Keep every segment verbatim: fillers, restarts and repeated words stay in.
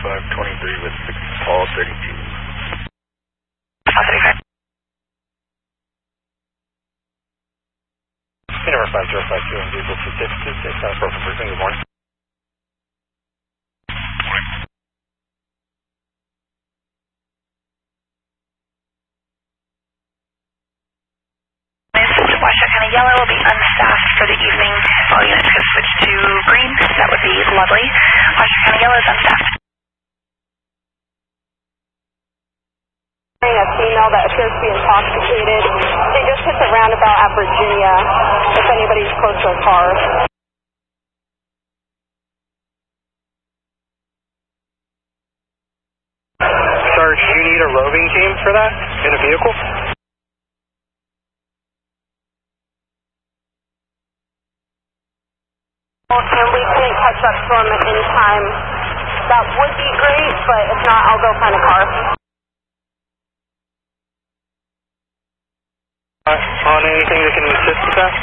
five twenty-three with six Paul thirty-two. Paul thirty-five. Number five zero five two and vehicle two six two six on approach from Brisbane. Good morning. Washoe County Yellow will be unstaffed for the evening. All units could switch to green. That would be lovely. Washoe County Yellow is unstaffed. A female that appears to be intoxicated. They just hit the roundabout at Virginia. If anybody's close to a car. Sarge, do you need a roving team for that in a vehicle? And we couldn't catch up to them in time. That would be great, but if not, I'll go find a car. Uh, on anything that can assist with that?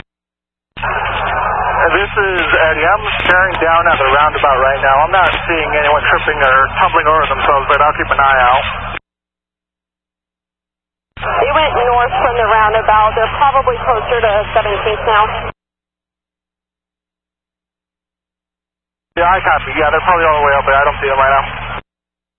This is Eddie. I'm staring down at the roundabout right now. I'm not seeing anyone tripping or tumbling over themselves, but I'll keep an eye out. They went north from the roundabout. They're probably closer to seventeenth now. Yeah, I copy. Yeah, they're probably all the way up there. I don't see them right now.